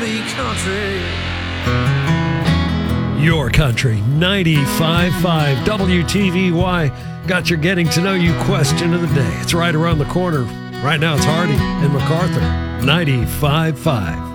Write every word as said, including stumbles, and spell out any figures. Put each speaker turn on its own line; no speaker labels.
be country.
Your Country, ninety-five point five W T V Y. Got your getting to know you question of the day. It's right around the corner. Right now it's Hardy and MacArthur, ninety-five point five.